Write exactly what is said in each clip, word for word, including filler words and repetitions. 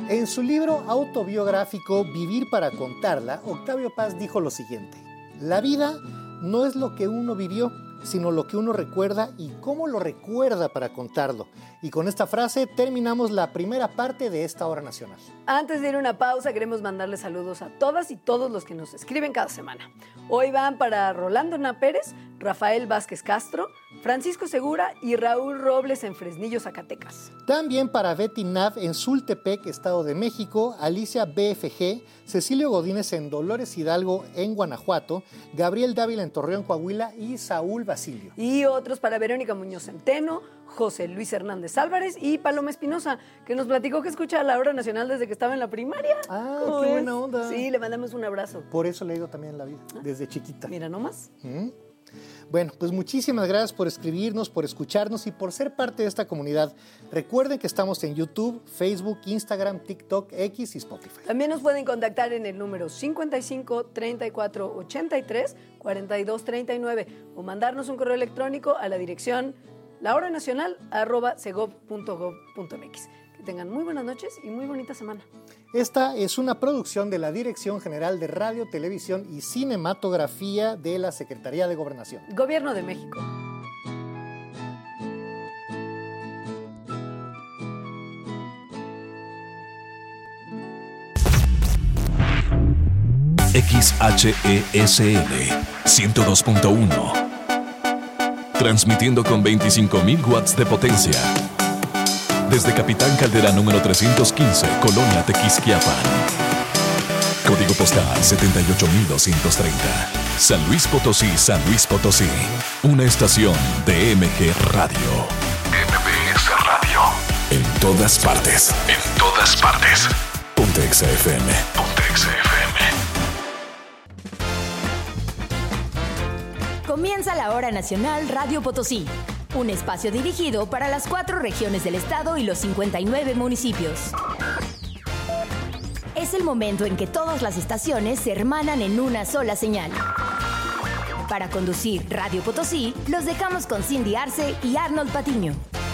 En su libro autobiográfico Vivir para contarla, Octavio Paz dijo lo siguiente: la vida no es lo que uno vivió, sino lo que uno recuerda y cómo lo recuerda para contarlo. Y con esta frase terminamos la primera parte de esta Hora Nacional. Antes de ir a una pausa, queremos mandarle saludos a todas y todos los que nos escriben cada semana. Hoy van para Rolando Ná Pérez, Rafael Vázquez Castro, Francisco Segura y Raúl Robles en Fresnillo, Zacatecas. También para Betty Nav en Sultepec, Estado de México, Alicia B F G, Cecilio Godínez en Dolores Hidalgo en Guanajuato, Gabriel Dávila en Torreón, Coahuila y Saúl Basilio. Y otros para Verónica Muñoz Centeno, José Luis Hernández Álvarez y Paloma Espinosa, que nos platicó que escucha la Hora Nacional desde que estaba en la primaria. Ah, qué es? Buena onda. Sí, le mandamos un abrazo. Por eso le he ido también en la vida, ¿Ah? Desde chiquita. Mira nomás. ¿Mm? Bueno, pues muchísimas gracias por escribirnos, por escucharnos y por ser parte de esta comunidad. Recuerden que estamos en YouTube, Facebook, Instagram, TikTok, X y Spotify. También nos pueden contactar en el número cincuenta y cinco, treinta y cuatro, ochenta y tres, cuarenta y dos, treinta y nueve o mandarnos un correo electrónico a la dirección lahoranacional arroba segov punto gov punto mx. Que tengan muy buenas noches y muy bonita semana. Esta es una producción de la Dirección General de Radio, Televisión y Cinematografía de la Secretaría de Gobernación. Gobierno de México. X H E S N ciento dos punto uno. Transmitiendo con veinticinco mil watts de potencia. Desde Capitán Caldera número trescientos quince, Colonia Tequisquiapan. Código postal setenta y ocho mil doscientos treinta. San Luis Potosí, San Luis Potosí. Una estación de M G Radio. M B S Radio. En todas partes. En todas partes. Ponte Exa F M. Ponte Exa F M. Comienza la Hora Nacional Radio Potosí. Un espacio dirigido para las cuatro regiones del estado y los cincuenta y nueve municipios. Es el momento en que todas las estaciones se hermanan en una sola señal. Para conducir Radio Potosí, los dejamos con Cindy Arce y Arnold Patiño.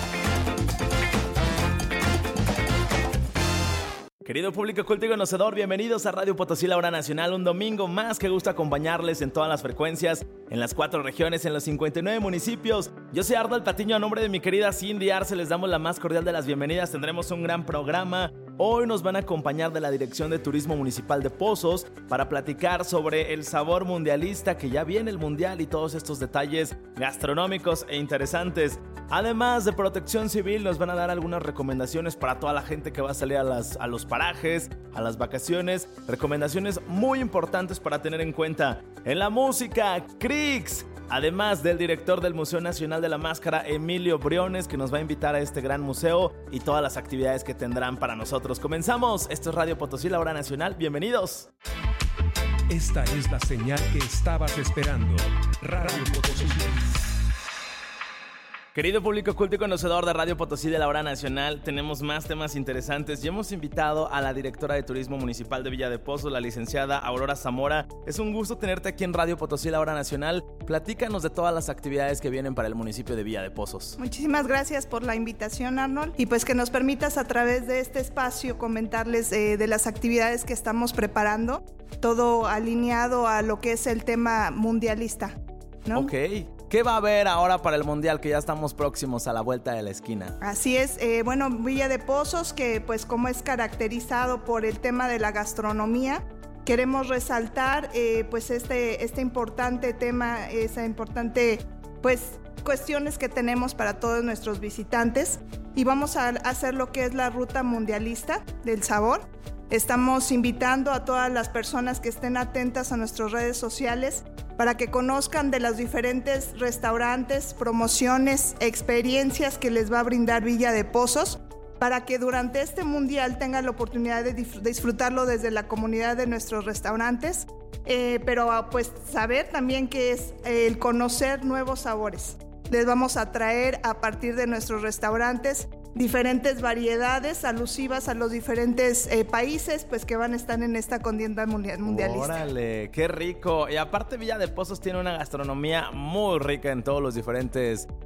Querido público culto y conocedor, bienvenidos a Radio Potosí, la Hora Nacional. Un domingo más que gusto acompañarles en todas las frecuencias, en las cuatro regiones, en los cincuenta y nueve municipios. Yo soy Arnold Patiño, a nombre de mi querida Cindy Arce, les damos la más cordial de las bienvenidas. Tendremos un gran programa. Hoy nos van a acompañar de la Dirección de Turismo Municipal de Pozos para platicar sobre el sabor mundialista, que ya viene el mundial y todos estos detalles gastronómicos e interesantes. Además de Protección Civil, nos van a dar algunas recomendaciones para toda la gente que va a salir a, las, a los parajes, a las vacaciones. Recomendaciones muy importantes para tener en cuenta. En la música, Crix. Además del director del Museo Nacional de la Máscara, Emilio Briones, que nos va a invitar a este gran museo y todas las actividades que tendrán para nosotros. Comenzamos. Esto es Radio Potosí, la Hora Nacional. Bienvenidos. Esta es la señal que estabas esperando. Radio Potosí. Querido público culto y conocedor de Radio Potosí de la Hora Nacional, tenemos más temas interesantes y hemos invitado a la directora de Turismo Municipal de Villa de Pozos, la licenciada Aurora Zamora. Es un gusto tenerte aquí en Radio Potosí, la Hora Nacional. Platícanos de todas las actividades que vienen para el municipio de Villa de Pozos. Muchísimas gracias por la invitación, Arnold, y pues que nos permitas a través de este espacio comentarles eh, de las actividades que estamos preparando, todo alineado a lo que es el tema mundialista, ¿no? Ok. ¿Qué va a haber ahora para el Mundial, que ya estamos próximos a la vuelta de la esquina? Así es, eh, bueno, Villa de Pozos, que pues como es caracterizado por el tema de la gastronomía, queremos resaltar eh, pues este, este importante tema, esa importante pues cuestiones que tenemos para todos nuestros visitantes, y vamos a hacer lo que es la ruta mundialista del sabor. Estamos invitando a todas las personas que estén atentas a nuestras redes sociales para que conozcan de los diferentes restaurantes, promociones, experiencias que les va a brindar Villa de Pozos, para que durante este mundial tengan la oportunidad de disfrutarlo desde la comunidad de nuestros restaurantes, eh, pero pues saber también que es el conocer nuevos sabores. Les vamos a traer a partir de nuestros restaurantes diferentes variedades alusivas a los diferentes eh, países pues que van a estar en esta contienda mundialista. ¡Órale! ¡Qué rico! Y aparte Villa de Pozos tiene una gastronomía muy rica en todos los diferentes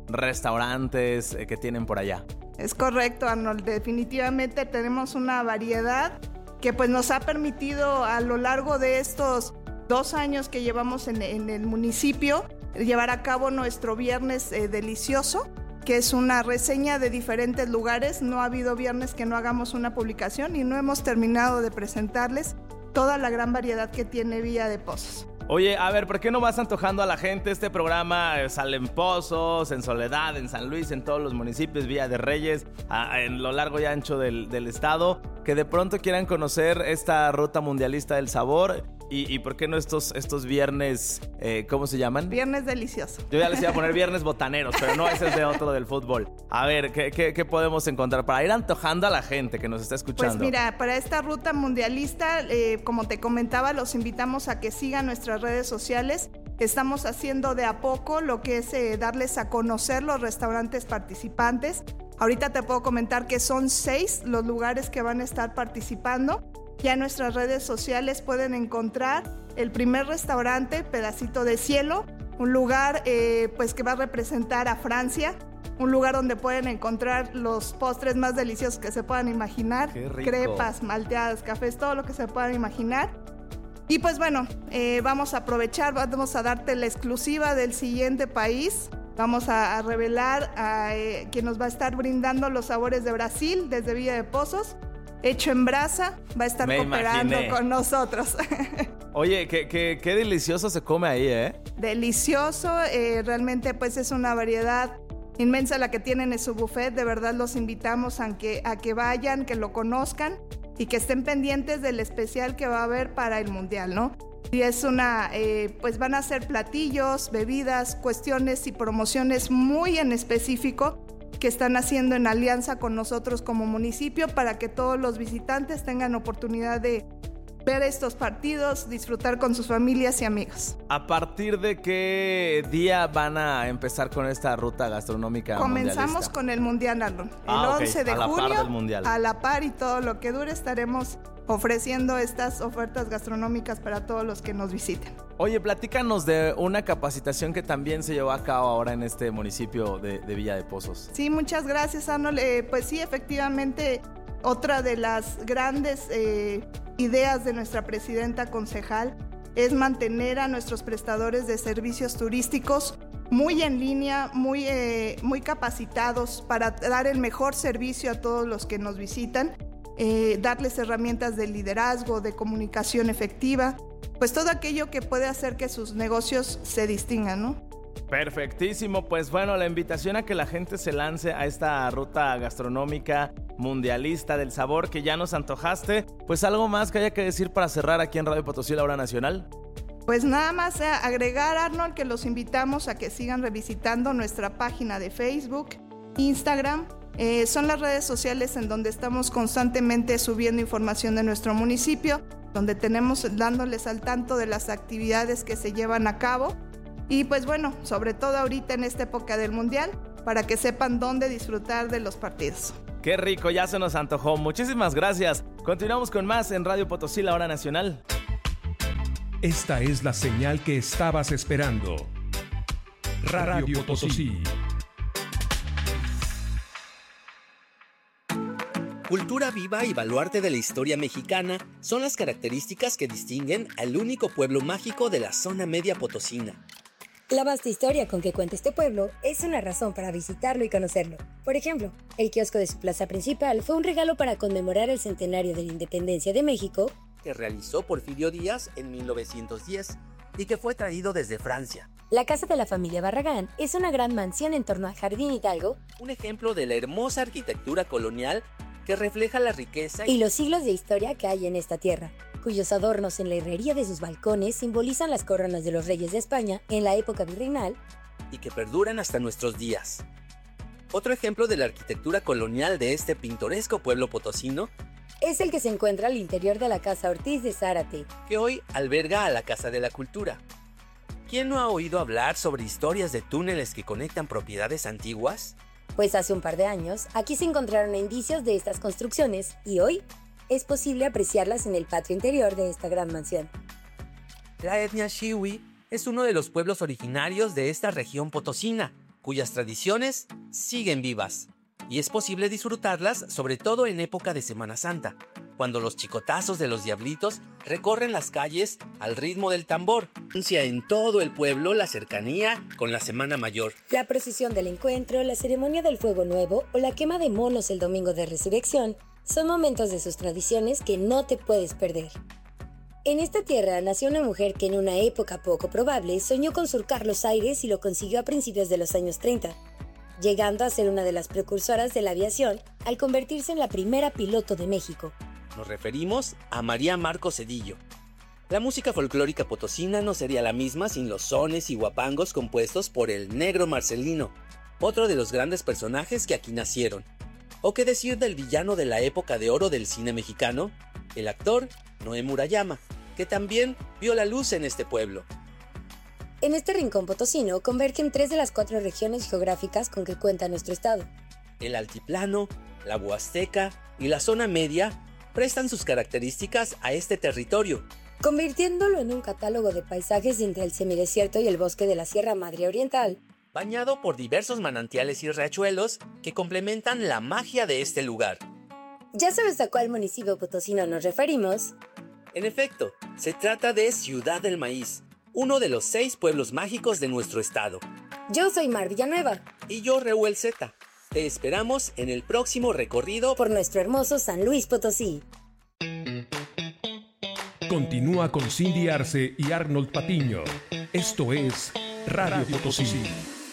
restaurantes eh, que tienen por allá. Es correcto, Arnold. Definitivamente tenemos una variedad que pues nos ha permitido a lo largo de estos dos años que llevamos en, en el municipio llevar a cabo nuestro Viernes eh, Delicioso, que es una reseña de diferentes lugares. No ha habido viernes que no hagamos una publicación y no hemos terminado de presentarles toda la gran variedad que tiene Villa de Pozos. Oye, a ver, ¿por qué no vas antojando a la gente? Este programa eh, sale en Pozos, en Soledad, en San Luis, en todos los municipios, Villa de Reyes, a, en lo largo y ancho del, del estado, que de pronto quieran conocer esta ruta mundialista del sabor. Y, y ¿por qué no estos, estos viernes, eh, ¿cómo se llaman? Viernes Delicioso. Yo ya les iba a poner viernes botaneros, pero no, ese es de otro del fútbol. A ver, ¿qué, qué, qué podemos encontrar para ir antojando a la gente que nos está escuchando? Pues mira, para esta ruta mundialista, eh, como te comentaba, los invitamos a que sigan nuestras redes sociales. Estamos haciendo de a poco lo que es eh, darles a conocer los restaurantes participantes. Ahorita te puedo comentar que son seis los lugares que van a estar participando. Ya en nuestras redes sociales pueden encontrar el primer restaurante, Pedacito de Cielo, un lugar eh, pues que va a representar a Francia, un lugar donde pueden encontrar los postres más deliciosos que se puedan imaginar, crepas, malteadas, cafés, todo lo que se puedan imaginar. Y pues bueno, eh, vamos a aprovechar, vamos a darte la exclusiva del siguiente país. Vamos a, a revelar a eh, quien nos va a estar brindando los sabores de Brasil desde Villa de Pozos. Hecho en brasa, va a estar Me cooperando imaginé. con nosotros. Oye, qué, qué, qué delicioso se come ahí, ¿eh? Delicioso, eh, realmente pues es una variedad inmensa la que tienen en su buffet. De verdad los invitamos a que, a que vayan, que lo conozcan y que estén pendientes del especial que va a haber para el Mundial, ¿no? Y es una, eh, pues van a ser platillos, bebidas, cuestiones y promociones muy en específico que están haciendo en alianza con nosotros como municipio para que todos los visitantes tengan oportunidad de ver estos partidos, disfrutar con sus familias y amigos. ¿A partir de qué día van a empezar con esta ruta gastronómica Comenzamos mundialista? con el Mundial, Arnold. El Ah, ok, once de a la par junio, del Mundial. a la par y todo lo que dure, estaremos ofreciendo estas ofertas gastronómicas para todos los que nos visiten. Oye, platícanos de una capacitación que también se llevó a cabo ahora en este municipio de, de Villa de Pozos. Sí, muchas gracias, Arnold. Eh, pues sí, efectivamente, otra de las grandes eh, ideas de nuestra presidenta concejal es mantener a nuestros prestadores de servicios turísticos muy en línea, muy, eh, muy capacitados para dar el mejor servicio a todos los que nos visitan, eh, darles herramientas de liderazgo, de comunicación efectiva, pues todo aquello que puede hacer que sus negocios se distingan, ¿no? Perfectísimo, pues bueno, la invitación a que la gente se lance a esta ruta gastronómica mundialista del sabor que ya nos antojaste. Pues algo más que haya que decir para cerrar aquí en Radio Potosí, la Hora Nacional. Pues nada más agregar, Arnold, que los invitamos a que sigan revisitando nuestra página de Facebook, Instagram. Eh, son las redes sociales en donde estamos constantemente subiendo información de nuestro municipio, donde tenemos dándoles al tanto de las actividades que se llevan a cabo. Y pues bueno, sobre todo ahorita en esta época del Mundial, para que sepan dónde disfrutar de los partidos. Qué rico, ya se nos antojó. Muchísimas gracias. Continuamos con más en Radio Potosí, la Hora Nacional. Esta es la señal que estabas esperando. Radio Potosí. Cultura viva y baluarte de la historia mexicana son las características que distinguen al único pueblo mágico de la zona media potosina. La vasta historia con que cuenta este pueblo es una razón para visitarlo y conocerlo. Por ejemplo, el kiosco de su plaza principal fue un regalo para conmemorar el centenario de la independencia de México, que realizó Porfirio Díaz en mil novecientos diez y que fue traído desde Francia. La casa de la familia Barragán es una gran mansión en torno al Jardín Hidalgo, Un ejemplo de la hermosa arquitectura colonial que refleja la riqueza y los siglos de historia que hay en esta tierra, cuyos adornos en la herrería de sus balcones simbolizan las coronas de los reyes de España en la época virreinal y que perduran hasta nuestros días. Otro ejemplo de la arquitectura colonial de este pintoresco pueblo potosino es el que se encuentra al interior de la Casa Ortiz de Zárate, que hoy alberga a la Casa de la Cultura. ¿Quién no ha oído hablar sobre historias de túneles que conectan propiedades antiguas? Pues hace un par de años, aquí se encontraron indicios de estas construcciones y hoy es posible apreciarlas en el patio interior de esta gran mansión. La etnia Xihui es uno de los pueblos originarios de esta región potosina, cuyas tradiciones siguen vivas. Y es posible disfrutarlas sobre todo en época de Semana Santa, cuando los chicotazos de los diablitos recorren las calles al ritmo del tambor. Anuncia en todo el pueblo la cercanía con la Semana Mayor. La procesión del encuentro, la ceremonia del fuego nuevo o la quema de monos el domingo de resurrección son momentos de sus tradiciones que no te puedes perder. En esta tierra nació una mujer que en una época poco probable soñó con surcar los aires y lo consiguió a principios de los años treinta, llegando a ser una de las precursoras de la aviación al convertirse en la primera piloto de México. Nos referimos a María Marcos Cedillo. La música folclórica potosina no sería la misma sin los sones y guapangos compuestos por el Negro Marcelino, otro de los grandes personajes que aquí nacieron. O qué decir del villano de la época de oro del cine mexicano, el actor Noé Murayama, que también vio la luz en este pueblo. En este rincón potosino convergen tres de las cuatro regiones geográficas con que cuenta nuestro estado. El altiplano, la Huasteca y la zona media prestan sus características a este territorio, convirtiéndolo en un catálogo de paisajes entre el semidesierto y el bosque de la Sierra Madre Oriental, bañado por diversos manantiales y riachuelos que complementan la magia de este lugar. ¿Ya sabes a cuál municipio potosino nos referimos? En efecto, se trata de Ciudad del Maíz, uno de los seis pueblos mágicos de nuestro estado. Yo soy Mar Villanueva. Y yo, Reuel Zeta. Te esperamos en el próximo recorrido por nuestro hermoso San Luis Potosí. Continúa con Cindy Arce y Arnold Patiño. Esto es Radio Potosí.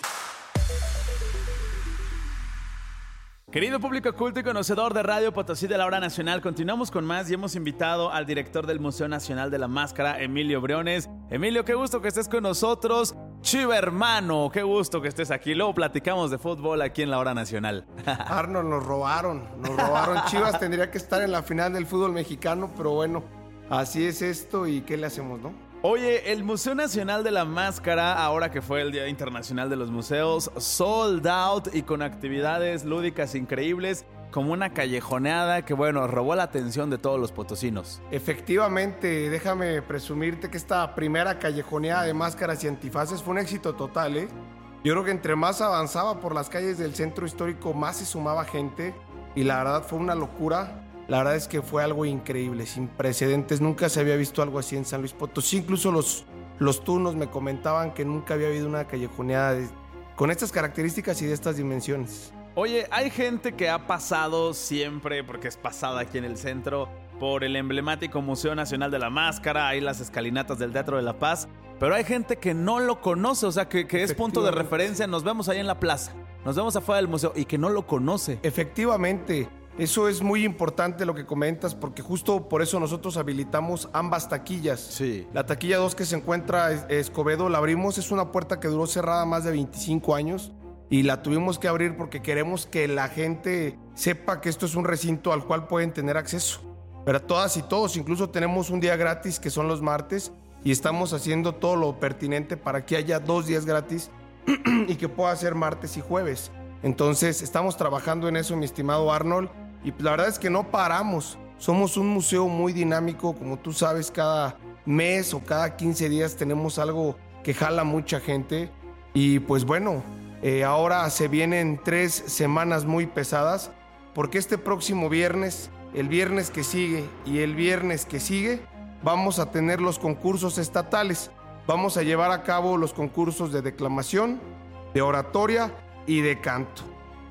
Querido público culto y conocedor de Radio Potosí de la Hora Nacional, continuamos con más y hemos invitado al director del Museo Nacional de la Máscara, Emilio Briones. Emilio, qué gusto que estés con nosotros. Chiva hermano, qué gusto que estés aquí. Luego platicamos de fútbol aquí en la Hora Nacional. Arnold, nos robaron, nos robaron. Chivas tendría que estar en la final del fútbol mexicano, pero bueno, así es esto y ¿qué le hacemos, no? Oye, el Museo Nacional de la Máscara, ahora que fue el Día Internacional de los Museos, sold out y con actividades lúdicas increíbles, como una callejoneada que, bueno, robó la atención de todos los potosinos. Efectivamente, déjame presumirte que esta primera callejoneada de máscaras y antifaces fue un éxito total, ¿eh? Yo creo que entre más avanzaba por las calles del centro histórico, más se sumaba gente y la verdad fue una locura. La verdad es que fue algo increíble, sin precedentes. Nunca se había visto algo así en San Luis Potosí. Incluso los, los turnos me comentaban que nunca había habido una callejoneada de, con estas características y de estas dimensiones. Oye, hay gente que ha pasado siempre, porque es pasada aquí en el centro, por el emblemático Museo Nacional de la Máscara, hay las escalinatas del Teatro de la Paz, pero hay gente que no lo conoce, o sea, que, que es punto de referencia. Nos vemos ahí en la plaza, nos vemos afuera del museo y que no lo conoce. Efectivamente. Eso es muy importante lo que comentas, porque justo por eso nosotros habilitamos ambas taquillas. Sí. La taquilla dos que se encuentra en Escobedo la abrimos, es una puerta que duró cerrada más de veinticinco años y la tuvimos que abrir porque queremos que la gente sepa que esto es un recinto al cual pueden tener acceso. Pero todas y todos, incluso tenemos un día gratis que son los martes y estamos haciendo todo lo pertinente para que haya dos días gratis y que pueda ser martes y jueves. Entonces estamos trabajando en eso, mi estimado Arnold. Y la verdad es que no paramos. Somos un museo muy dinámico, como tú sabes, cada mes o cada quince días tenemos algo que jala mucha gente. Y pues bueno, eh, ahora se vienen tres semanas muy pesadas, porque este próximo viernes, el viernes que sigue y el viernes que sigue, vamos a tener los concursos estatales. Vamos a llevar a cabo los concursos de declamación, de oratoria y de canto.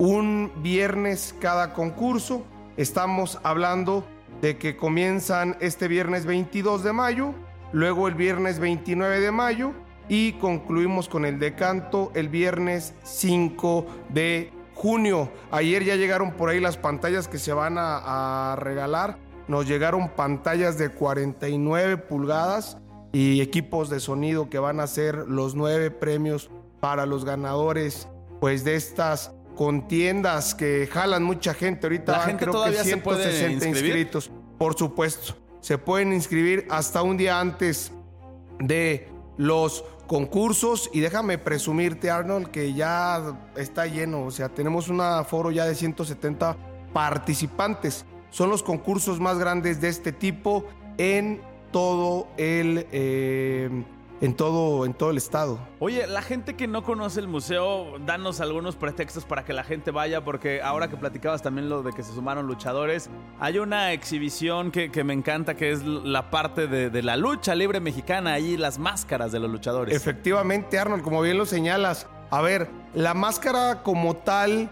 Un viernes cada concurso. Estamos hablando de que comienzan este viernes veintidós de mayo, luego el viernes veintinueve de mayo y concluimos con el de canto el viernes cinco de junio. Ayer ya llegaron por ahí las pantallas que se van a, a regalar. Nos llegaron pantallas de cuarenta y nueve pulgadas y equipos de sonido que van a ser los nueve premios para los ganadores pues de estas contiendas que jalan mucha gente. Ahorita la van, gente creo todavía que ciento sesenta inscritos. Por supuesto, se pueden inscribir hasta un día antes de los concursos y déjame presumirte, Arnold, que ya está lleno. O sea, tenemos un aforo ya de ciento setenta participantes. Son los concursos más grandes de este tipo en todo el, eh, en todo, en todo el estado. Oye, la gente que no conoce el museo, danos algunos pretextos para que la gente vaya, porque ahora que platicabas también lo de que se sumaron luchadores, hay una exhibición que, que me encanta, que es la parte de, de la lucha libre mexicana, ahí las máscaras de los luchadores. Efectivamente, Arnold, como bien lo señalas. A ver, la máscara como tal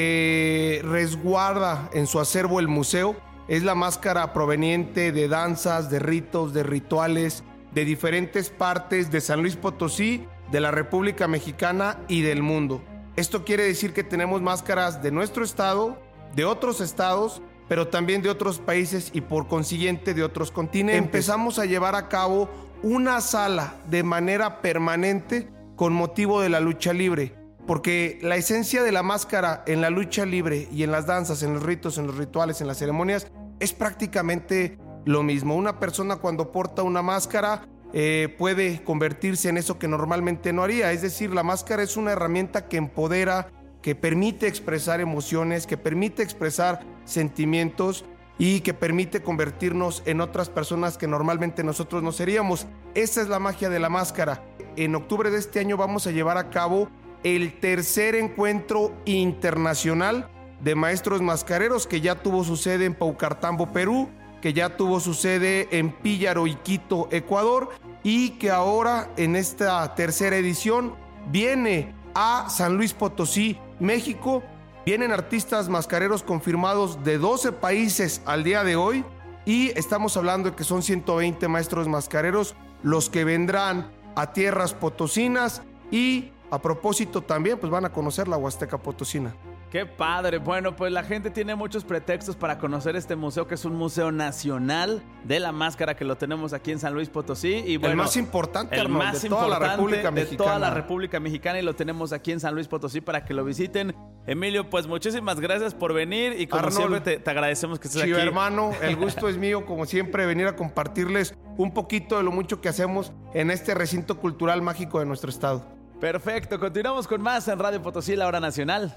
que resguarda en su acervo el museo es la máscara proveniente de danzas, de ritos, de rituales, de diferentes partes de San Luis Potosí, de la República Mexicana y del mundo. Esto quiere decir que tenemos máscaras de nuestro estado, de otros estados, pero también de otros países y por consiguiente de otros continentes. Empezamos a llevar a cabo una sala de manera permanente con motivo de la lucha libre, porque la esencia de la máscara en la lucha libre y en las danzas, en los ritos, en los rituales, en las ceremonias, es prácticamente lo mismo. Una persona cuando porta una máscara eh, puede convertirse en eso que normalmente no haría. Es decir, la máscara es una herramienta que empodera, que permite expresar emociones, que permite expresar sentimientos y que permite convertirnos en otras personas que normalmente nosotros no seríamos. Esa es la magia de la máscara. En octubre de este año vamos a llevar a cabo el tercer encuentro internacional de maestros mascareros, que ya tuvo su sede en Paucartambo, Perú, que ya tuvo su sede en Píllaro y Quito, Ecuador, y que ahora en esta tercera edición viene a San Luis Potosí, México. Vienen artistas mascareros confirmados de doce países al día de hoy, y estamos hablando de que son ciento veinte maestros mascareros los que vendrán a tierras potosinas, y a propósito también pues van a conocer la Huasteca Potosina. ¡Qué padre! Bueno, pues la gente tiene muchos pretextos para conocer este museo, que es un museo nacional de la máscara, que lo tenemos aquí en San Luis Potosí. Y bueno, el más importante, el Arnold, más de toda importante la República de Mexicana. toda la República Mexicana, y lo tenemos aquí en San Luis Potosí para que lo visiten. Emilio, pues muchísimas gracias por venir, y como Arnold, siempre te, te agradecemos que estés Chivo, aquí. hermano, el gusto es mío, como siempre, venir a compartirles un poquito de lo mucho que hacemos en este recinto cultural mágico de nuestro estado. Perfecto, continuamos con más en Radio Potosí, la hora nacional.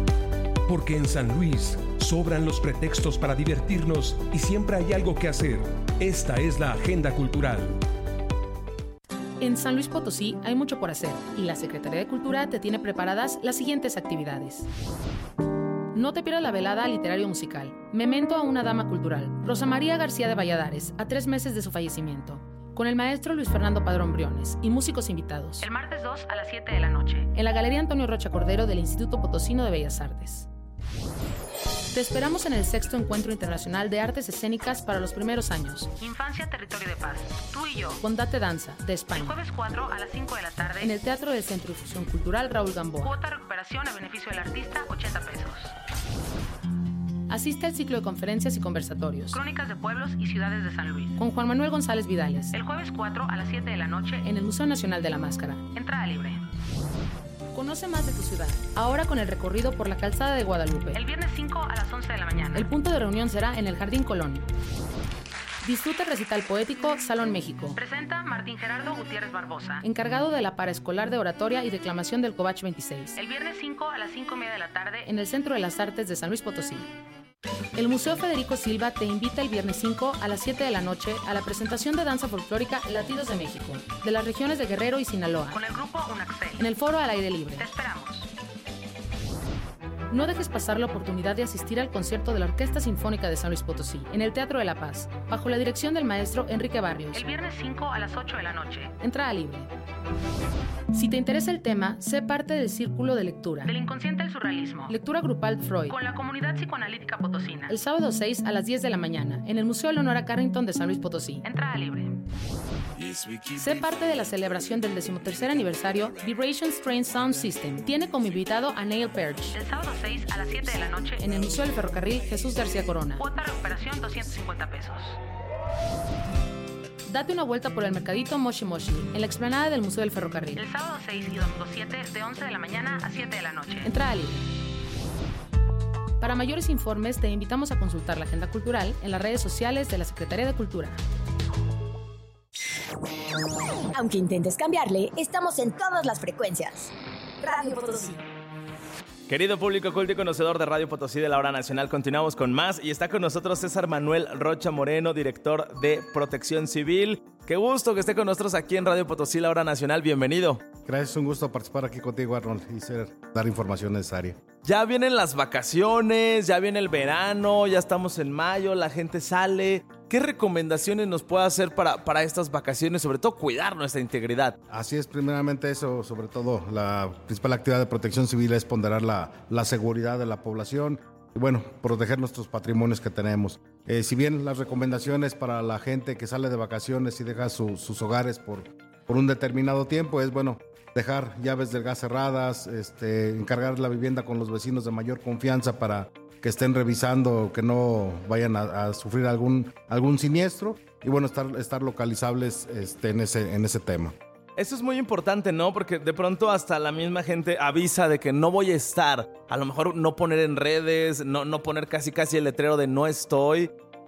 Porque en San Luis sobran los pretextos para divertirnos y siempre hay algo que hacer. Esta es la agenda cultural. En San Luis Potosí hay mucho por hacer, y la Secretaría de Cultura te tiene preparadas las siguientes actividades. No te pierdas la velada literario musical. Memento a una dama cultural. Rosa María García de Valladares, a tres meses de su fallecimiento, con el maestro Luis Fernando Padrón Briones y músicos invitados. El martes dos a las siete de la noche, en la Galería Antonio Rocha Cordero del Instituto Potosino de Bellas Artes. Te esperamos en el sexto Encuentro Internacional de Artes Escénicas para los primeros años. Infancia, Territorio de Paz. Tú y yo. Con Date Danza, de España. El jueves cuatro a las cinco de la tarde. En el Teatro del Centro de Difusión Cultural Raúl Gamboa. Cuota recuperación a beneficio del artista, ochenta pesos. Asiste al ciclo de conferencias y conversatorios. Crónicas de pueblos y ciudades de San Luis. Con Juan Manuel González Vidales. El jueves cuatro a las siete de la noche. En el Museo Nacional de la Máscara. Entrada libre. Conoce más de tu ciudad, ahora con el recorrido por la Calzada de Guadalupe. El viernes cinco a las once de la mañana. El punto de reunión será en el Jardín Colón. Disfruta el recital poético Salón México. Presenta Martín Gerardo Gutiérrez Barbosa, encargado de la paraescolar de oratoria y declamación del Covach veintiséis. El viernes cinco a las cinco y media de la tarde en el Centro de las Artes de San Luis Potosí. El Museo Federico Silva te invita el viernes cinco a las siete de la noche a la presentación de danza folclórica Latidos de México, de las regiones de Guerrero y Sinaloa, con el grupo Unaxel, en el foro al aire libre. Te esperamos. No dejes pasar la oportunidad de asistir al concierto de la Orquesta Sinfónica de San Luis Potosí, en el Teatro de la Paz, bajo la dirección del maestro Enrique Barrios. El viernes cinco a las ocho de la noche. Entrada libre. Si te interesa el tema, sé parte del Círculo de Lectura. Del inconsciente al surrealismo. Lectura grupal Freud. Con la comunidad psicoanalítica potosina. El sábado seis a las diez de la mañana, en el Museo Leonora Carrington de San Luis Potosí. Entrada libre. Sé parte de la celebración del decimotercer aniversario Vibrations Train Sound System. Tiene como invitado a Neil Peart. El sábado seis a las siete de la noche en el Museo del Ferrocarril Jesús García Corona. Cuota recuperación doscientos cincuenta pesos. Date una vuelta por el mercadito Moshi Moshi, en la explanada del Museo del Ferrocarril. El sábado seis y domingo siete, de once de la mañana a siete de la noche. Entrada libre. Para mayores informes, te invitamos a consultar la agenda cultural en las redes sociales de la Secretaría de Cultura. Aunque intentes cambiarle, estamos en todas las frecuencias. Radio Potosí. Querido público culto y conocedor de Radio Potosí de la Hora Nacional, continuamos con más y está con nosotros César Manuel Rocha Moreno, director de Protección Civil. Qué gusto que esté con nosotros aquí en Radio Potosí, la Hora Nacional. Bienvenido. Gracias, un gusto participar aquí contigo, Arnold, y ser, dar información necesaria. Ya vienen las vacaciones, ya viene el verano, ya estamos en mayo, la gente sale. ¿Qué recomendaciones nos puede hacer para, para estas vacaciones? Sobre todo cuidar nuestra integridad. Así es, primeramente eso, sobre todo la principal actividad de Protección Civil es ponderar la, la seguridad de la población y bueno, proteger nuestros patrimonios que tenemos. Eh, si bien las recomendaciones para la gente que sale de vacaciones y deja su, sus hogares por, por un determinado tiempo es, bueno, dejar llaves del gas cerradas, este, encargar la vivienda con los vecinos de mayor confianza para que estén revisando, que no vayan a, a sufrir algún, algún siniestro y bueno, estar, estar localizables este, en, ese, en ese tema. Eso es muy importante, ¿no? Porque de pronto hasta la misma gente avisa de que no voy a estar. A lo mejor no poner en redes, no, no poner casi casi el letrero de no estoy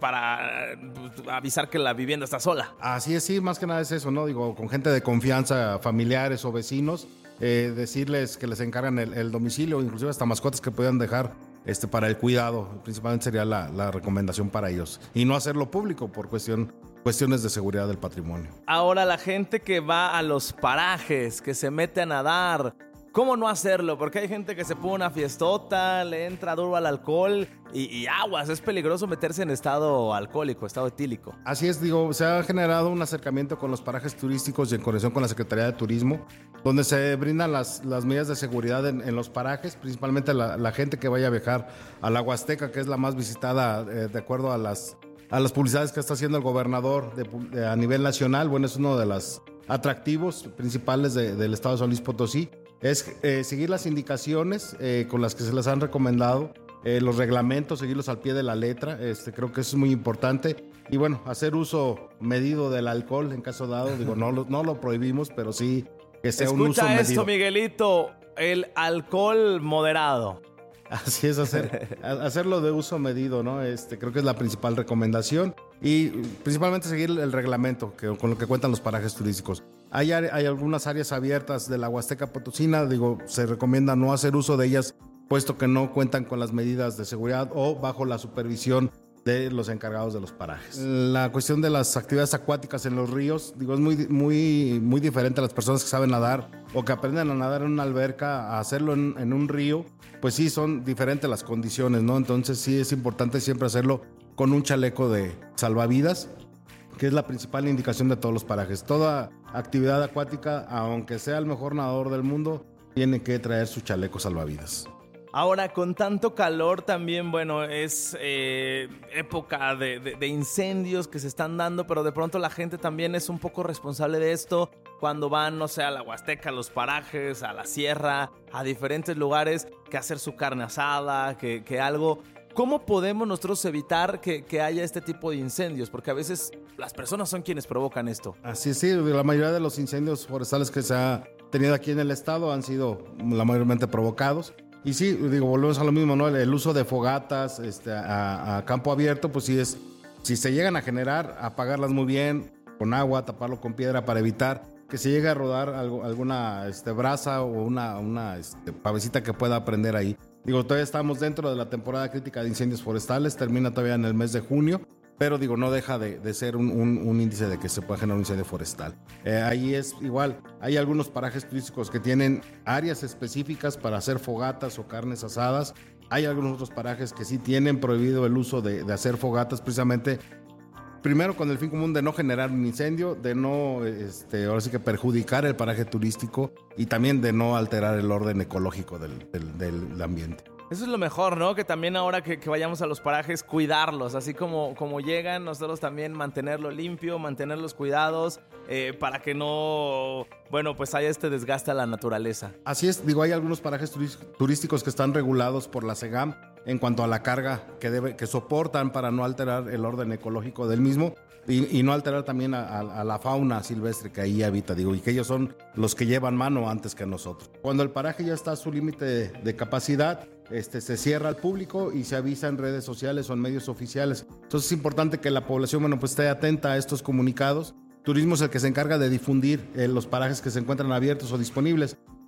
para pues, avisar que la vivienda está sola. Así es, sí, más que nada es eso, ¿no? Digo, con gente de confianza, familiares o vecinos, eh, decirles que les encargan el, el domicilio, inclusive hasta mascotas que puedan dejar este, para el cuidado. Principalmente sería la, la recomendación para ellos. Y no hacerlo público por cuestión... cuestiones de seguridad del patrimonio. Ahora, la gente que va a los parajes, que se mete a nadar, ¿cómo no hacerlo? Porque hay gente que se pone una fiestota, le entra duro al alcohol y, y aguas, es peligroso meterse en estado alcohólico, estado etílico. Así es, digo, se ha generado un acercamiento con los parajes turísticos y en conexión con la Secretaría de Turismo, donde se brindan las, las medidas de seguridad en, en los parajes, principalmente la, la gente que vaya a viajar a la Huasteca, que es la más visitada eh, de acuerdo a las... a las publicidades que está haciendo el gobernador de, de, a nivel nacional. Bueno, es uno de los atractivos principales de, del estado de San Luis Potosí, es eh, seguir las indicaciones eh, con las que se les han recomendado, eh, los reglamentos, seguirlos al pie de la letra, este, creo que eso es muy importante, y bueno, hacer uso medido del alcohol en caso dado, digo, no lo, no lo prohibimos, pero sí que sea Escucha un uso medido. Escucha esto, Miguelito, el alcohol moderado. Así es, hacer, hacerlo de uso medido, ¿no? Este, creo que es la principal recomendación y principalmente seguir el reglamento que, con lo que cuentan los parajes turísticos. Hay, hay algunas áreas abiertas de la Huasteca Potosina, digo, se recomienda no hacer uso de ellas puesto que no cuentan con las medidas de seguridad o bajo la supervisión de los encargados de los parajes. La cuestión de las actividades acuáticas en los ríos, digo, es muy, muy, muy diferente a las personas que saben nadar o que aprenden a nadar en una alberca, a hacerlo en, en un río, pues sí, son diferentes las condiciones, ¿no? Entonces sí es importante siempre hacerlo con un chaleco de salvavidas, que es la principal indicación de todos los parajes. Toda actividad acuática, aunque sea el mejor nadador del mundo, tiene que traer su chaleco salvavidas. Ahora, con tanto calor también, bueno, es eh, época de, de, de incendios que se están dando, pero de pronto la gente también es un poco responsable de esto cuando van, no sé, a la Huasteca, a los parajes, a la sierra, a diferentes lugares, que hacer su carne asada, que, que algo. ¿Cómo podemos nosotros evitar que, que haya este tipo de incendios? Porque a veces las personas son quienes provocan esto. Así es, sí, la mayoría de los incendios forestales que se ha tenido aquí en el estado han sido la mayormente provocados. Y sí, digo, volvemos a lo mismo, ¿no? El, el uso de fogatas este, a, a campo abierto, pues sí es, si se llegan a generar, apagarlas muy bien, con agua, taparlo con piedra para evitar que se llegue a rodar algo, alguna este, brasa o una, una este, pavecita que pueda prender ahí. Digo, todavía estamos dentro de la temporada crítica de incendios forestales, termina todavía en el mes de junio, pero digo, no deja de, de ser un, un, un índice de que se pueda generar un incendio forestal. Eh, ahí es igual, hay algunos parajes turísticos que tienen áreas específicas para hacer fogatas o carnes asadas. Hay algunos otros parajes que sí tienen prohibido el uso de, de hacer fogatas, precisamente, primero con el fin común de no generar un incendio, de no, este, ahora sí que perjudicar el paraje turístico y también de no alterar el orden ecológico del, del, del ambiente. Eso es lo mejor, ¿no? Que también ahora que, que vayamos a los parajes, cuidarlos. Así como, como llegan, nosotros también mantenerlo limpio, mantenerlos cuidados, eh, para que no, bueno, pues haya este desgaste a la naturaleza. Así es, digo, hay algunos parajes turísticos que están regulados por la SEGAM en cuanto a la carga que, debe, que soportan para no alterar el orden ecológico del mismo y, y no alterar también a, a, a la fauna silvestre que ahí habita, digo, y que ellos son los que llevan mano antes que nosotros. Cuando el paraje ya está a su límite de, de capacidad, Este, se cierra al público y se avisa en redes sociales o en medios oficiales. Entonces es importante que la población, bueno, pues esté atenta a estos comunicados. Turismo es el que se encarga de difundir eh, los parajes que se encuentran abiertos o disponibles.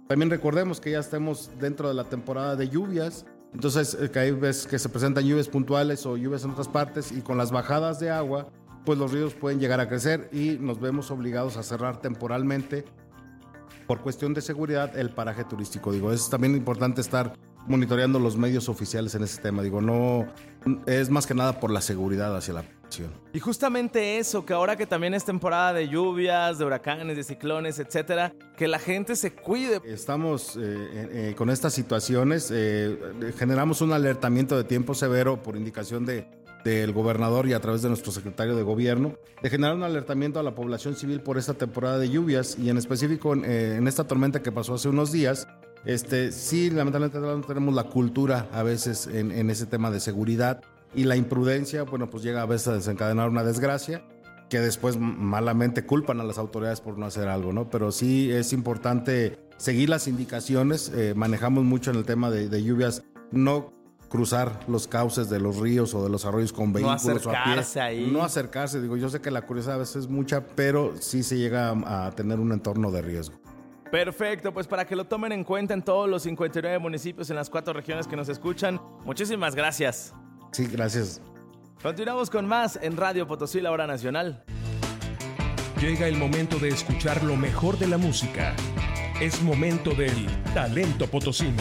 También recordemos que ya estamos dentro de la temporada de lluvias, entonces eh, que hay veces que se presentan lluvias puntuales o lluvias en otras partes, y con las bajadas de agua, pues los ríos pueden llegar a crecer y nos vemos obligados a cerrar temporalmente por cuestión de seguridad el paraje turístico. Digo, es también importante estar monitoreando los medios oficiales en ese tema. Digo, no es más que nada por la seguridad hacia la población. Y justamente eso, que ahora que también es temporada de lluvias, de huracanes, de ciclones, etcétera, que la gente se cuide. Estamos eh, eh, con estas situaciones, eh, generamos un alertamiento de tiempo severo por indicación de del gobernador y a través de nuestro secretario de gobierno, de generar un alertamiento a la población civil por esta temporada de lluvias, y en específico eh, en esta tormenta que pasó hace unos días. Este, sí, lamentablemente no tenemos la cultura a veces en, en ese tema de seguridad, y la imprudencia, bueno, pues llega a veces a desencadenar una desgracia que después malamente culpan a las autoridades por no hacer algo, ¿no? Pero sí es importante seguir las indicaciones. Eh, manejamos mucho en el tema de, de lluvias, no cruzar los cauces de los ríos o de los arroyos con vehículos no o a pie. Ahí. No acercarse. Digo, yo sé que la curiosidad a veces es mucha, pero sí se llega a, a tener un entorno de riesgo. Perfecto, pues para que lo tomen en cuenta en todos los cincuenta y nueve municipios en las cuatro regiones que nos escuchan, muchísimas gracias. Sí, gracias. Continuamos con más en Radio Potosí, la hora nacional. Llega el momento de escuchar lo mejor de la música. Es momento del talento potosino.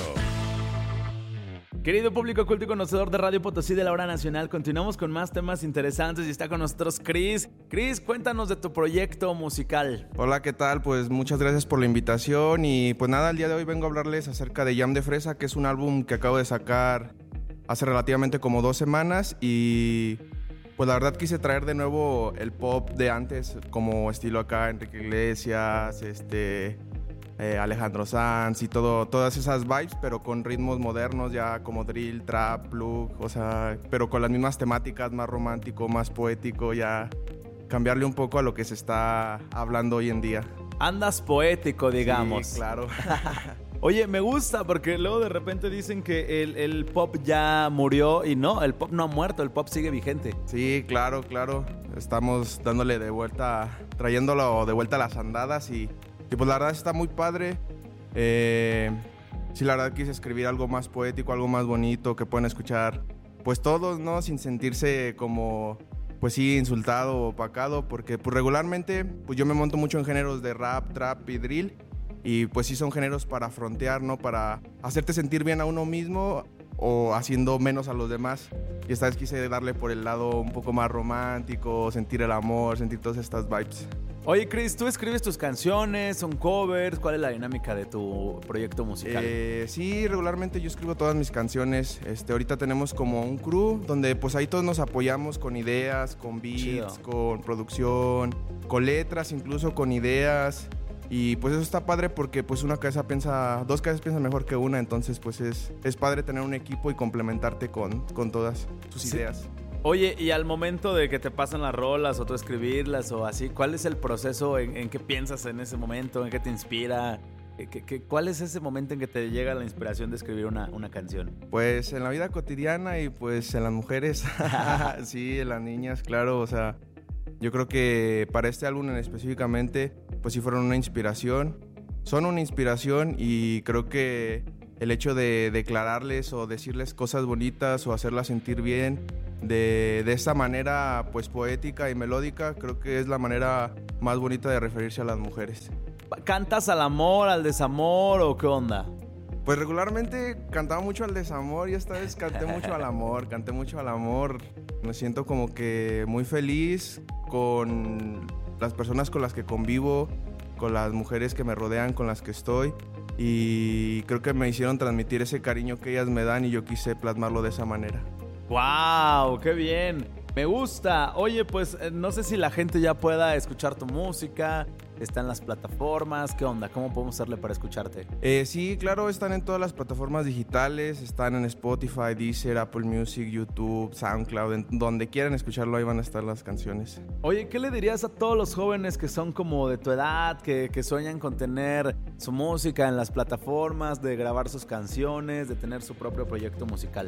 Querido público culto y conocedor de Radio Potosí de la hora nacional, continuamos con más temas interesantes y está con nosotros Chris. Chris, cuéntanos de tu proyecto musical. Hola, ¿qué tal? Pues muchas gracias por la invitación y pues nada, el día de hoy vengo a hablarles acerca de Jam de Fresa, que es un álbum que acabo de sacar hace relativamente como dos semanas y pues la verdad quise traer de nuevo el pop de antes, como estilo acá Enrique Iglesias, este... Eh, Alejandro Sanz y todo, todas esas vibes, pero con ritmos modernos ya como drill, trap, plug, o sea, pero con las mismas temáticas, más romántico, más poético, ya cambiarle un poco a lo que se está hablando hoy en día. Andas poético, digamos. Sí, claro. Oye, me gusta porque luego de repente dicen que el, el pop ya murió y no, el pop no ha muerto, el pop sigue vigente. Sí, claro, claro. Estamos dándole de vuelta, trayéndolo de vuelta a las andadas y Y pues la verdad está muy padre. Eh, sí, la verdad quise escribir algo más poético, algo más bonito, que puedan escuchar pues todos, ¿no? Sin sentirse como, pues sí, insultado o opacado, porque pues regularmente pues yo me monto mucho en géneros de rap, trap y drill, y pues sí son géneros para frontear, ¿no? Para hacerte sentir bien a uno mismo o haciendo menos a los demás. Y esta vez quise darle por el lado un poco más romántico, sentir el amor, sentir todas estas vibes. Oye, Chris, ¿tú escribes tus canciones? ¿Son covers? ¿Cuál es la dinámica de tu proyecto musical? Eh, sí, regularmente yo escribo todas mis canciones. Este, ahorita tenemos como un crew donde pues ahí todos nos apoyamos con ideas, con beats, Chido. Con producción, con letras, incluso con ideas. Y pues eso está padre porque pues una cabeza piensa, dos cabezas piensan mejor que una, entonces pues es, es padre tener un equipo y complementarte con, con todas tus sí. ideas. Oye, y al momento de que te pasan las rolas o tú escribirlas o así, ¿cuál es el proceso? ¿En, en qué piensas en ese momento? ¿En qué te inspira? ¿Qué, qué, ¿Cuál es ese momento en que te llega la inspiración de escribir una, una canción? Pues en la vida cotidiana y pues en las mujeres, sí, en las niñas, claro, o sea, yo creo que para este álbum en específicamente, pues sí fueron una inspiración, son una inspiración y creo que el hecho de declararles o decirles cosas bonitas o hacerlas sentir bien, De, de esta manera pues poética y melódica, creo que es la manera más bonita de referirse a las mujeres. ¿Cantas al amor, al desamor o qué onda? Pues regularmente cantaba mucho al desamor y esta vez canté mucho al amor, canté mucho al amor. Me siento como que muy feliz con las personas con las que convivo, con las mujeres que me rodean, con las que estoy, y creo que me hicieron transmitir ese cariño que ellas me dan y yo quise plasmarlo de esa manera. ¡Wow! ¡Qué bien! Me gusta. Oye, pues no sé si la gente ya pueda escuchar tu música. ¿Está en las plataformas? ¿Qué onda? ¿Cómo podemos hacerle para escucharte? Eh, sí, claro, están en todas las plataformas digitales. Están en Spotify, Deezer, Apple Music, YouTube, SoundCloud. En donde quieran escucharlo, ahí van a estar las canciones. Oye, ¿qué le dirías a todos los jóvenes que son como de tu edad, que, que sueñan con tener su música en las plataformas, de grabar sus canciones, de tener su propio proyecto musical?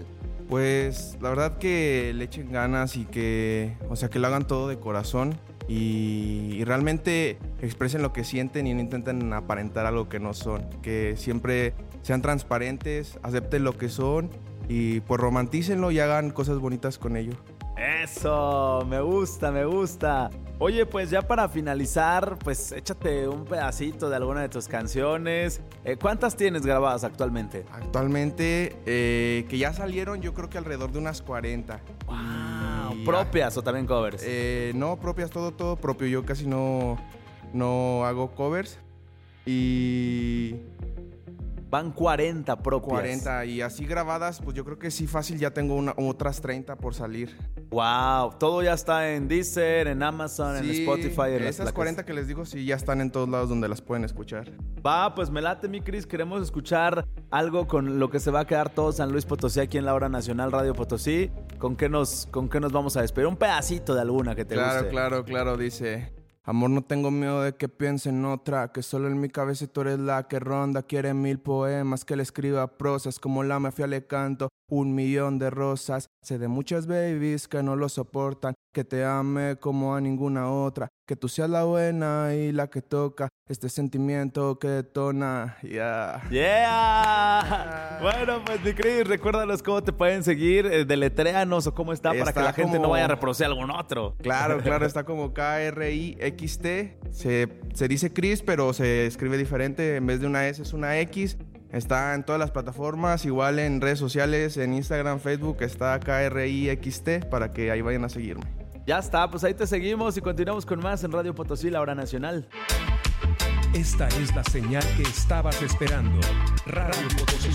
Pues la verdad que le echen ganas y que, o sea, que lo hagan todo de corazón y, y realmente expresen lo que sienten y no intenten aparentar algo que no son. Que siempre sean transparentes, acepten lo que son y pues romantícenlo y hagan cosas bonitas con ello. Eso, me gusta, me gusta. Oye, pues ya para finalizar, pues échate un pedacito de alguna de tus canciones. Eh, ¿Cuántas tienes grabadas actualmente? Actualmente, eh, que ya salieron, yo creo que alrededor de unas cuarenta. Wow, Y, ¿propias o también covers? Eh, no, propias, todo, todo propio. Yo casi no, no hago covers. Y... Van cuarenta propias. cuarenta y así grabadas, pues yo creo que sí fácil ya tengo una, otras treinta por salir. Wow, todo ya está en Deezer, en Amazon, Sí, en Spotify. En esas las cuarenta que les digo sí ya están en todos lados donde las pueden escuchar. Va, pues me late, mi Cris. Queremos escuchar algo con lo que se va a quedar todo San Luis Potosí aquí en la Hora Nacional Radio Potosí. ¿Con qué nos, con qué nos vamos a despedir? Un pedacito de alguna que te Claro, guste. claro, claro, dice... Amor, no tengo miedo de que piensen otra, que solo en mi cabeza tú eres la que ronda. Quiere mil poemas, que le escriba prosas, como la mafia le canto un millón de rosas. Sé de muchas babies que no lo soportan, que te ame como a ninguna otra, que tú seas la buena y la que toca este sentimiento que detona. Yeah. Yeah. Bueno, pues mi Cris, recuérdanos cómo te pueden seguir, eh, deletréanos o cómo está, Está para que la gente como- no vaya a reproducir algún otro. Claro, claro, está como K R I X T. Se, se dice Chris, pero se escribe diferente. En vez de una S es una X. Está en todas las plataformas, igual en redes sociales, en Instagram, Facebook, está K R I X T para que ahí vayan a seguirme. Ya está, pues ahí te seguimos y continuamos con más en Radio Potosí, la Hora Nacional. Esta es la señal que estabas esperando. Radio Potosí.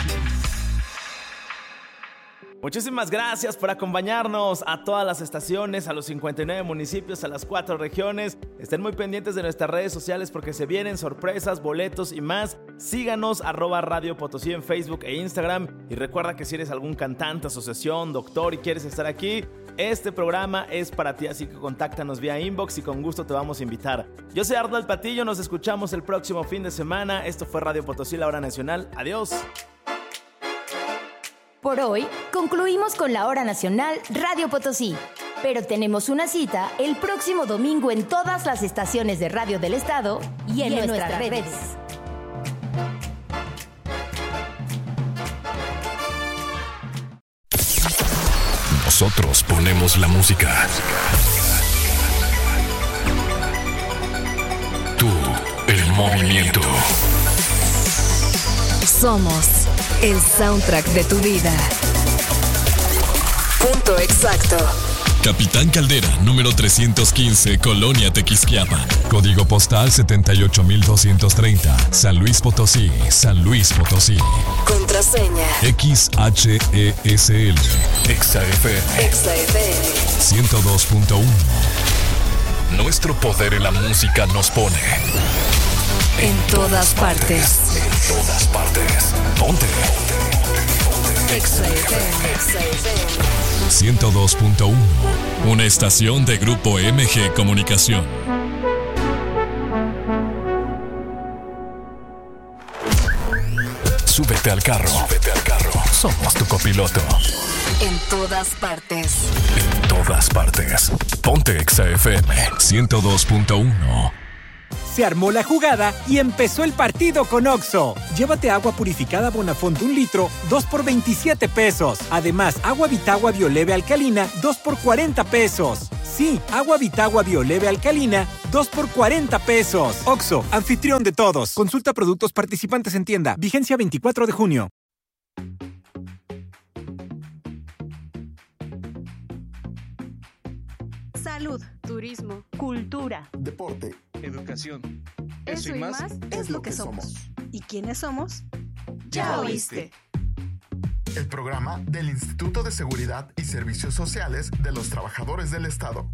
Muchísimas gracias por acompañarnos a todas las estaciones, a los cincuenta y nueve municipios, a las cuatro regiones. Estén muy pendientes de nuestras redes sociales porque se vienen sorpresas, boletos y más. Síganos, arroba Radio Potosí en Facebook e Instagram. Y recuerda que si eres algún cantante, asociación, doctor y quieres estar aquí, este programa es para ti, así que contáctanos vía inbox y con gusto te vamos a invitar. Yo soy Ardo El Patillo, nos escuchamos el próximo fin de semana. Esto fue Radio Potosí, la Hora Nacional. Adiós. Por hoy, concluimos con la Hora Nacional Radio Potosí. Pero tenemos una cita el próximo domingo en todas las estaciones de radio del estado y en, y en nuestras, nuestras redes. redes. Nosotros ponemos la música. Tú, el movimiento. Somos el soundtrack de tu vida. Punto exacto. Capitán Caldera, número trescientos quince, Colonia Tequisquiapan. Código postal setenta y ocho mil doscientos treinta. San Luis Potosí, San Luis Potosí. Contraseña X H E S L. Exa F M. Exa F M. ciento dos punto uno. Nuestro poder en la música nos pone en todas partes. En todas partes. Ponte. Exa F M. Exa F M. ciento dos punto uno. Una estación de Grupo M G Comunicación. Súbete al carro. Súbete al carro. Somos tu copiloto. En todas partes. En todas partes. Ponte Exa F M ciento dos punto uno. Se armó la jugada y empezó el partido con Oxxo. Llévate agua purificada Bonafont un litro, dos por veintisiete pesos. Además, agua Vitagua Bioleve Alcalina, dos por cuarenta pesos. Sí, agua Vitagua Bioleve Alcalina, dos por cuarenta pesos. Oxxo, anfitrión de todos. Consulta productos participantes en tienda. Vigencia veinticuatro de junio. Salud, turismo, cultura, deporte, educación. Eso, Eso y más, más es lo que somos. somos. ¿Y quiénes somos? Ya oíste. El programa del Instituto de Seguridad y Servicios Sociales de los Trabajadores del Estado.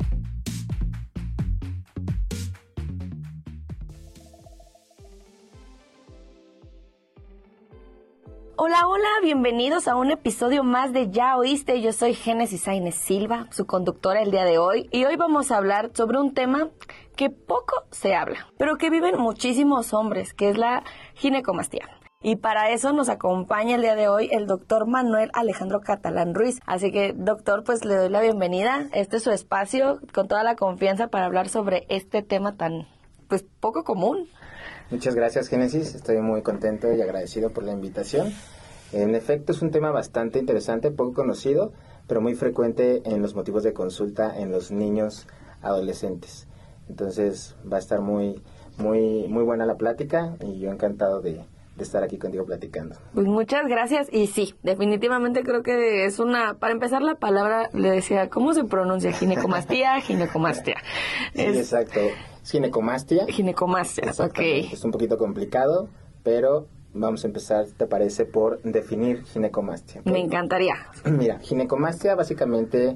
Hola, hola, bienvenidos a un episodio más de Ya Oíste. Yo soy Génesis Sainz Silva, su conductora el día de hoy. Y hoy vamos a hablar sobre un tema que poco se habla, pero que viven muchísimos hombres, que es la ginecomastia. Y para eso nos acompaña el día de hoy el doctor Manuel Alejandro Catalán Ruiz. Así que, doctor, pues le doy la bienvenida. Este es su espacio, con toda la confianza para hablar sobre este tema tan, pues, poco común. Muchas gracias, Génesis. Estoy muy contento y agradecido por la invitación. En efecto, es un tema bastante interesante, poco conocido, pero muy frecuente en los motivos de consulta en los niños adolescentes. Entonces, va a estar muy, muy, muy buena la plática y yo encantado de... de estar aquí contigo platicando. Pues muchas gracias, y sí, definitivamente creo que es una, para empezar la palabra, le decía, ¿cómo se pronuncia? Ginecomastia, ginecomastia. Sí, es, exacto, es ginecomastia. Ginecomastia, ok. Es un poquito complicado, pero vamos a empezar, ¿te parece?, por definir ginecomastia. Me encantaría. Mira, ginecomastia básicamente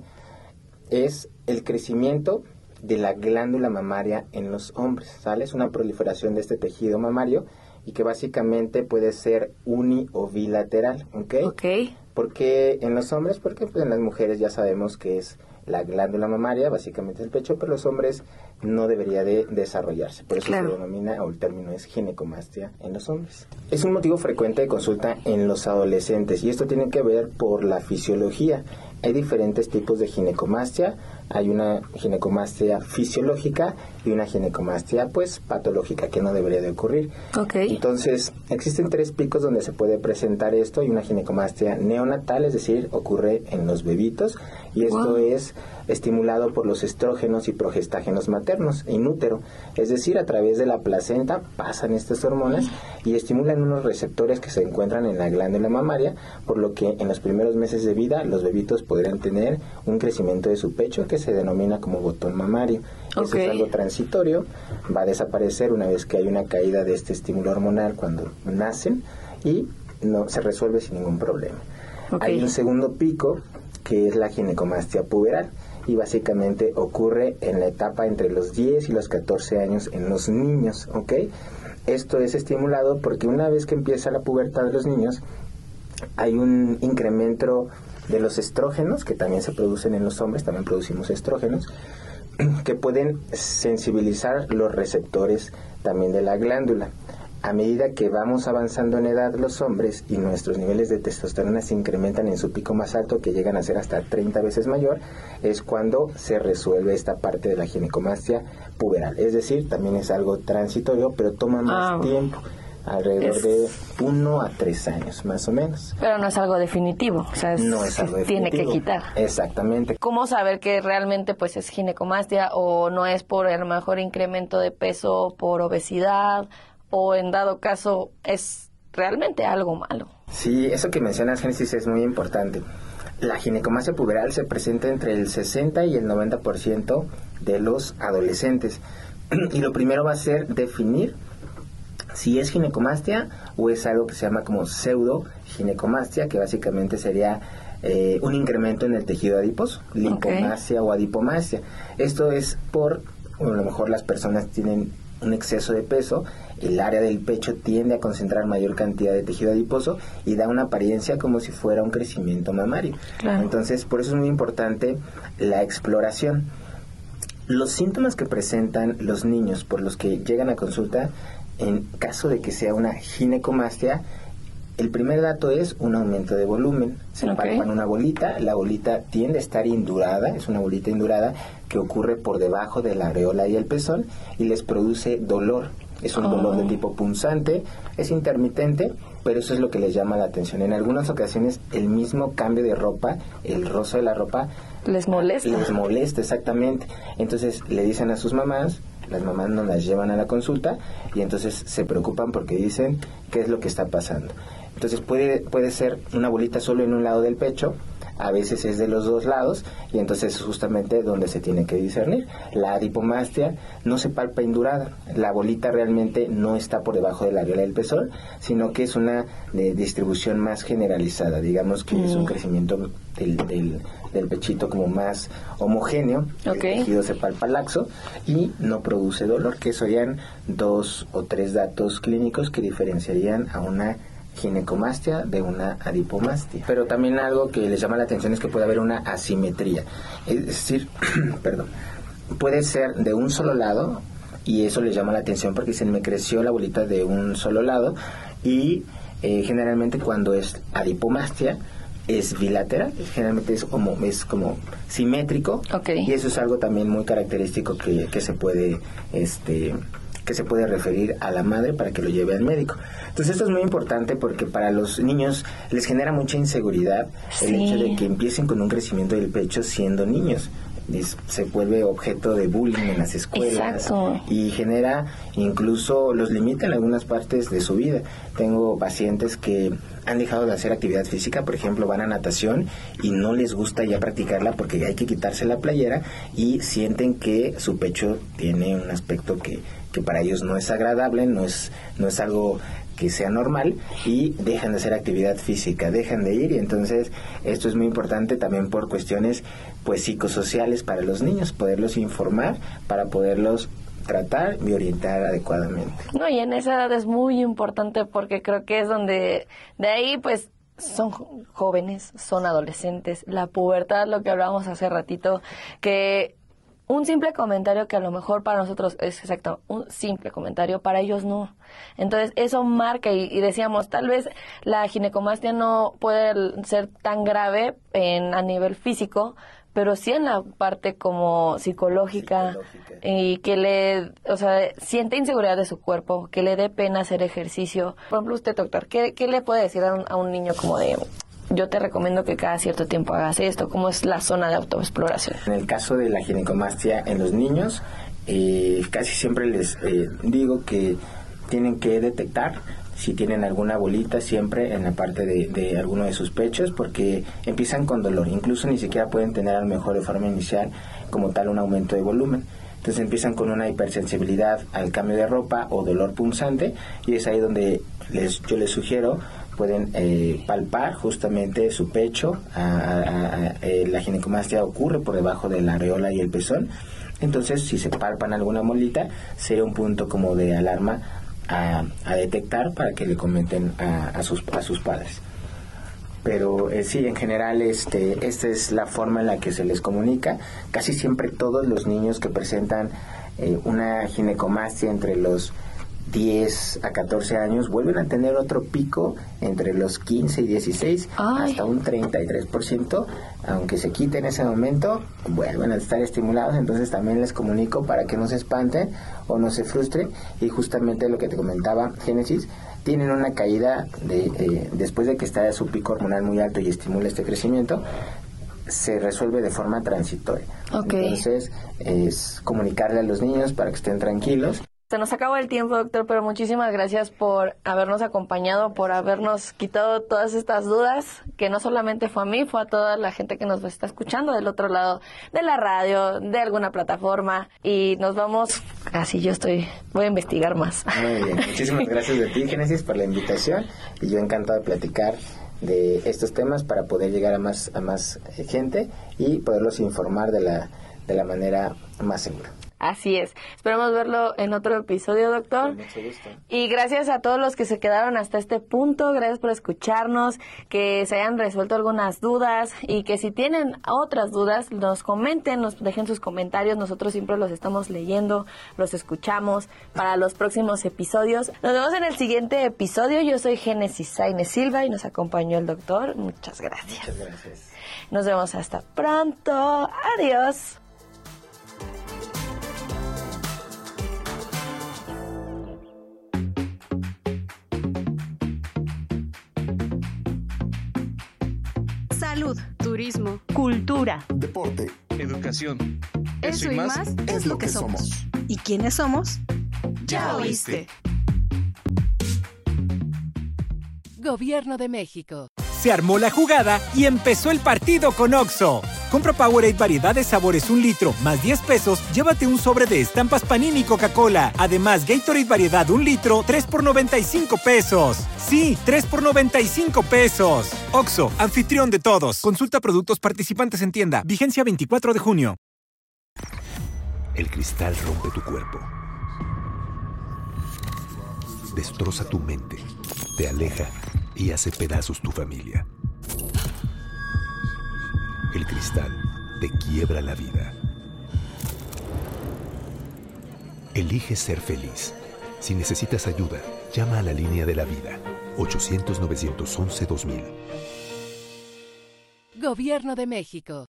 es el crecimiento de la glándula mamaria en los hombres, ¿sale? Es una proliferación de este tejido mamario y que básicamente puede ser uni o bilateral, ¿ok? Ok. ¿Por qué en los hombres? Porque pues, en las mujeres ya sabemos que es la glándula mamaria, básicamente el pecho, pero los hombres no debería de desarrollarse. Por eso claro. se denomina, o el término es ginecomastia en los hombres. Es un motivo frecuente de consulta en los adolescentes y esto tiene que ver por la fisiología. Hay diferentes tipos de ginecomastia. Hay una ginecomastia fisiológica y una ginecomastia, pues, patológica, que no debería de ocurrir. Okay. Entonces, existen tres picos donde se puede presentar esto. Hay una ginecomastia neonatal, es decir, ocurre en los bebitos, y esto wow. es estimulado por los estrógenos y progestágenos maternos in útero, es decir, a través de la placenta pasan estas hormonas y estimulan unos receptores que se encuentran en la glándula mamaria, por lo que en los primeros meses de vida los bebitos podrían tener un crecimiento de su pecho que se denomina como botón mamario. Okay. Eso es algo transitorio, va a desaparecer una vez que hay una caída de este estímulo hormonal cuando nacen y no se resuelve sin ningún problema. Okay. Hay un segundo pico que es la ginecomastia puberal y básicamente ocurre en la etapa entre los diez y los catorce años en los niños, ¿ok? Esto es estimulado porque una vez que empieza la pubertad de los niños hay un incremento de los estrógenos que también se producen en los hombres, también producimos estrógenos que pueden sensibilizar los receptores también de la glándula. A medida que vamos avanzando en edad los hombres y nuestros niveles de testosterona se incrementan en su pico más alto, que llegan a ser hasta treinta veces mayor, es cuando se resuelve esta parte de la ginecomastia puberal. Es decir, también es algo transitorio, pero toma más ah, tiempo, alrededor es... de uno a tres años, más o menos. Pero no es algo definitivo, o sea, es, no es algo definitivo. Tiene que quitar. Exactamente. ¿Cómo saber que realmente pues es ginecomastia o no es por a lo mejor incremento de peso, por obesidad, o en dado caso es realmente algo malo? Sí, eso que mencionas, Génesis, es muy importante. La ginecomastia puberal se presenta entre el sesenta y el noventa por ciento de los adolescentes. Y lo primero va a ser definir si es ginecomastia o es algo que se llama como pseudo ginecomastia, que básicamente sería eh, un incremento en el tejido adiposo, lipomastia okay. o adipomastia. Esto es por, bueno, a lo mejor las personas tienen un exceso de peso, el área del pecho tiende a concentrar mayor cantidad de tejido adiposo y da una apariencia como si fuera un crecimiento mamario. Claro. Entonces, por eso es muy importante la exploración. Los síntomas que presentan los niños por los que llegan a consulta, en caso de que sea una ginecomastia, el primer dato es un aumento de volumen. Se okay. palpan una bolita, la bolita tiende a estar indurada, es una bolita indurada que ocurre por debajo de la areola y el pezón y les produce dolor. Es un oh. dolor de tipo punzante, es intermitente, pero eso es lo que les llama la atención. En algunas ocasiones el mismo cambio de ropa, el rozo de la ropa, les molesta. Les molesta, exactamente. Entonces le dicen a sus mamás, las mamás no las llevan a la consulta y entonces se preocupan porque dicen qué es lo que está pasando. Entonces puede, puede ser una bolita solo en un lado del pecho, a veces es de los dos lados y entonces es justamente donde se tiene que discernir. La adipomastia no se palpa indurada, la bolita realmente no está por debajo de la areola del pezón, sino que es una de distribución más generalizada, digamos que mm. es un crecimiento del, del, del pechito como más homogéneo, okay. el tejido se palpa laxo y no produce dolor, que serían dos o tres datos clínicos que diferenciarían a una ginecomastia de una adipomastia. Pero también algo que les llama la atención es que puede haber una asimetría, es decir, perdón, puede ser de un solo lado y eso les llama la atención porque dicen me creció la bolita de un solo lado y Eh, generalmente cuando es adipomastia es bilateral, generalmente es como, es como simétrico, okay. Y eso es algo también muy característico que, que se puede este que se puede referir a la madre para que lo lleve al médico. Entonces esto es muy importante porque para los niños les genera mucha inseguridad sí. el hecho de que empiecen con un crecimiento del pecho siendo niños. Se vuelve objeto de bullying en las escuelas. Exacto. Y genera, incluso los limita en algunas partes de su vida. Tengo pacientes que han dejado de hacer actividad física, por ejemplo, van a natación y no les gusta ya practicarla porque hay que quitarse la playera y sienten que su pecho tiene un aspecto que, que para ellos no es agradable, no es, no es algo que sea normal y dejan de hacer actividad física, dejan de ir y entonces esto es muy importante también por cuestiones pues psicosociales para los niños, poderlos informar para poderlos tratar y orientar adecuadamente. No, y en esa edad es muy importante porque creo que es donde de ahí pues son jóvenes, son adolescentes, la pubertad, lo que hablábamos hace ratito, que un simple comentario que a lo mejor para nosotros es exacto, un simple comentario, para ellos no. Entonces eso marca y, y decíamos, tal vez la ginecomastia no puede ser tan grave en, a nivel físico, pero sí en la parte como psicológica, psicológica y que le, o sea, siente inseguridad de su cuerpo, que le dé pena hacer ejercicio. Por ejemplo, usted, doctor, ¿qué, qué le puede decir a un, a un niño como de... yo te recomiendo que cada cierto tiempo hagas esto? ¿Cómo es la zona de autoexploración? En el caso de la ginecomastia en los niños, eh, casi siempre les eh, digo que tienen que detectar si tienen alguna bolita siempre en la parte de, de alguno de sus pechos, porque empiezan con dolor. Incluso ni siquiera pueden tener a lo mejor de forma inicial como tal un aumento de volumen. Entonces empiezan con una hipersensibilidad al cambio de ropa o dolor punzante y es ahí donde les, yo les sugiero pueden eh, palpar justamente su pecho. A, a, a, eh, la ginecomastia ocurre por debajo de la areola y el pezón. Entonces, si se palpan alguna molita, sería un punto como de alarma a, a detectar para que le comenten a, a, sus, a sus padres. Pero eh, sí, en general, este, esta es la forma en la que se les comunica. Casi siempre todos los niños que presentan eh, una ginecomastia entre los diez a catorce años vuelven a tener otro pico entre los quince y dieciséis. Ay. Hasta un treinta y tres por ciento, aunque se quite en ese momento, vuelven a estar estimulados. Entonces también les comunico para que no se espanten o no se frustren. Y justamente lo que te comentaba, Génesis, tienen una caída de, eh, después de que está su pico hormonal muy alto y estimula este crecimiento, se resuelve de forma transitoria. Okay. Entonces es comunicarle a los niños para que estén tranquilos. Se nos acabó el tiempo, doctor, pero muchísimas gracias por habernos acompañado, por habernos quitado todas estas dudas, que no solamente fue a mí, fue a toda la gente que nos está escuchando del otro lado de la radio, de alguna plataforma, y nos vamos, así yo estoy, voy a investigar más. Muy bien, muchísimas gracias a ti, Génesis, por la invitación, y yo encantado de platicar de estos temas para poder llegar a más, a más gente y poderlos informar de la, de la manera más segura. Así es. Esperamos verlo en otro episodio, doctor. Con mucho gusto. Y gracias a todos los que se quedaron hasta este punto. Gracias por escucharnos, que se hayan resuelto algunas dudas y que si tienen otras dudas, nos comenten, nos dejen sus comentarios. Nosotros siempre los estamos leyendo, los escuchamos para los próximos episodios. Nos vemos en el siguiente episodio. Yo soy Génesis Sainz Silva y nos acompañó el doctor. Muchas gracias. Muchas gracias. Nos vemos hasta pronto. Adiós. Salud, turismo, cultura, deporte, educación. Eso, Eso y más, más es lo que somos. ¿Y quiénes somos? Ya oíste. Gobierno de México. Se armó la jugada y empezó el partido con Oxxo. Compra Powerade variedad de sabores un litro, más diez pesos, llévate un sobre de estampas Panini y Coca-Cola. Además, Gatorade variedad un litro, tres por noventa y cinco pesos. Sí, tres por noventa y cinco pesos. Oxxo, anfitrión de todos. Consulta productos participantes en tienda. Vigencia veinticuatro de junio. El cristal rompe tu cuerpo. Destroza tu mente. Te aleja y hace pedazos tu familia. El cristal te quiebra la vida. Elige ser feliz. Si necesitas ayuda, llama a la línea de la vida, ochocientos, novecientos once, dos mil. Gobierno de México.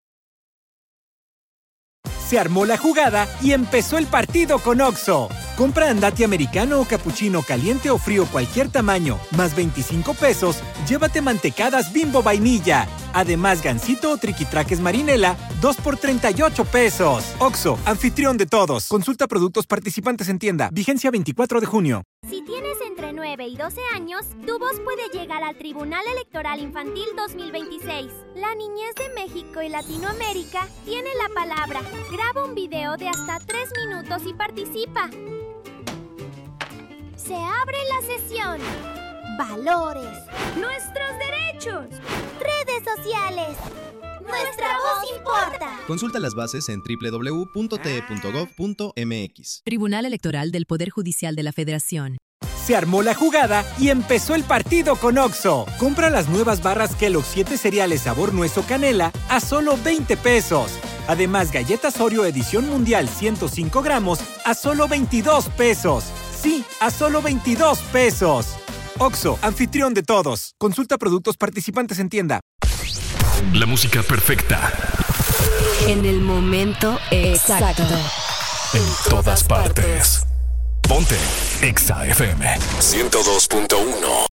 Se armó la jugada y empezó el partido con Oxxo. Compra Andati americano o capuchino caliente o frío cualquier tamaño, más veinticinco pesos, llévate mantecadas Bimbo vainilla. Además, gansito o triquitraques marinela, dos por treinta y ocho pesos. Oxxo, anfitrión de todos. Consulta productos participantes en tienda. Vigencia veinticuatro de junio. Si tienes entre nueve y doce años, tu voz puede llegar al Tribunal Electoral Infantil dos mil veintiséis. La niñez de México y Latinoamérica tiene la palabra. Graba un video de hasta tres minutos y participa. Se abre la sesión. Valores. Nuestros derechos. Redes sociales. Nuestra voz importa. Consulta las bases en doble u doble u doble u punto t e punto gov punto m x. Tribunal Electoral del Poder Judicial de la Federación. Se armó la jugada y empezó el partido con Oxxo. Compra las nuevas barras Kellogg's siete cereales sabor nuez o canela a solo veinte pesos. Además, galletas Oreo edición mundial ciento cinco gramos a solo veintidós pesos. Sí, a solo veintidós pesos. Oxxo, anfitrión de todos. Consulta productos participantes en tienda. La música perfecta. En el momento exacto. En todas partes. Ponte Exa F M ciento dos punto uno.